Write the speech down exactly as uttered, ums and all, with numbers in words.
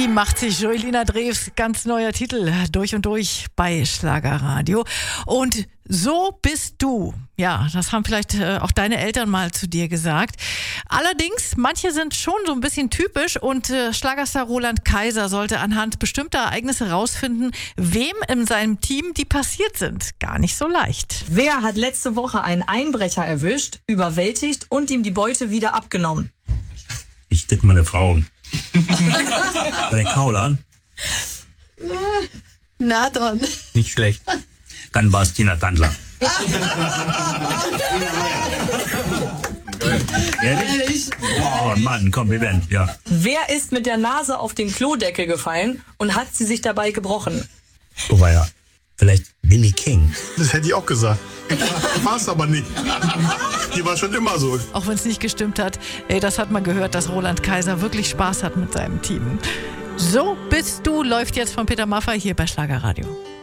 macht sich Joelina Drews, ganz neuer Titel, durch und durch bei Schlagerradio. Und so bist du. Ja, das haben vielleicht äh, auch deine Eltern mal zu dir gesagt. Allerdings, manche sind schon so ein bisschen typisch und äh, Schlagerstar Roland Kaiser sollte anhand bestimmter Ereignisse rausfinden, wem in seinem Team die passiert sind. Gar nicht so leicht. Wer hat letzte Woche einen Einbrecher erwischt, überwältigt und ihm die Beute wieder abgenommen? Ich tippe meine Frau. Bei den Kaulern? Na dann. Nicht schlecht. Dann war es Tina Tandler. Ehrlich? Oh Mann, Kompliment, ja. Wer ist mit der Nase auf den Klodeckel gefallen und hat sie sich dabei gebrochen? Oh war ja. Vielleicht Billy King. Das hätte ich auch gesagt. War es aber nicht. Die war schon immer so. Auch wenn es nicht gestimmt hat. Ey, das hat man gehört, dass Roland Kaiser wirklich Spaß hat mit seinem Team. So bist du läuft jetzt von Peter Maffay hier bei Schlagerradio.